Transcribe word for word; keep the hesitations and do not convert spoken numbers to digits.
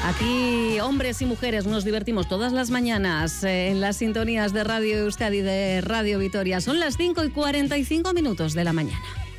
Aquí, hombres y mujeres, nos divertimos todas las mañanas en las sintonías de Radio Euskadi, de Radio Vitoria. Son las cinco y cuarenta y cinco minutos de la mañana.